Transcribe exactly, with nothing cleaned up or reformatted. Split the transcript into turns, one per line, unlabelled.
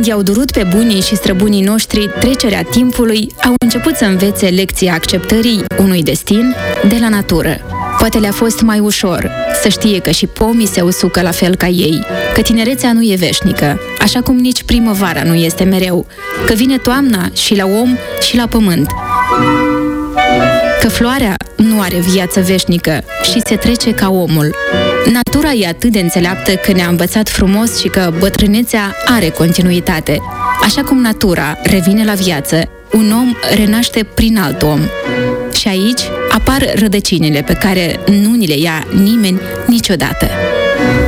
i-au durut pe bunii și străbunii noștri trecerea timpului, au început să învețe lecția acceptării unui destin de la natură. Poate le-a fost mai ușor să știe că și pomii se usucă la fel ca ei, că tinerețea nu e veșnică, așa cum nici primăvara nu este mereu, că vine toamna și la om și la pământ, că floarea nu are viață veșnică și se trece ca omul. Natura e atât de înțeleaptă că ne-a învățat frumos și că bătrânețea are continuitate. Așa cum natura revine la viață, un om renaște prin alt om. Și aici apar rădăcinile pe care nu ni le ia nimeni niciodată.